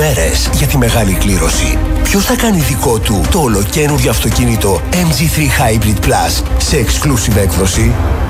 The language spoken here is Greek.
μέρες για τη μεγάλη κλήρωση. Ποιος θα κάνει δικό του το ολοκαίνουργιο αυτοκίνητο MG3 Hybrid Plus σε exclusive έκδοση?